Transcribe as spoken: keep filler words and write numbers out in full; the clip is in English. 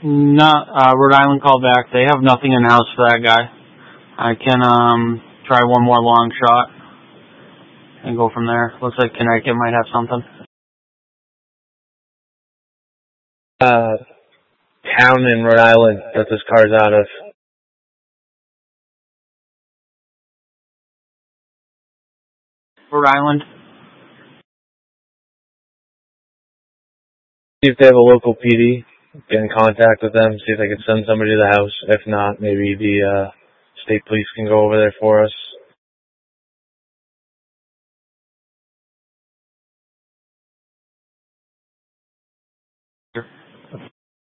Not, uh, Rhode Island called back. They have nothing in house for that guy. I can, um, try one more long shot and go from there. Looks like Connecticut might have something. Uh, town in Rhode Island that this car's out of. Rhode Island. See if they have a local P D. Get in contact with them. See if they can send somebody to the house. If not, maybe the uh, state police can go over there for us.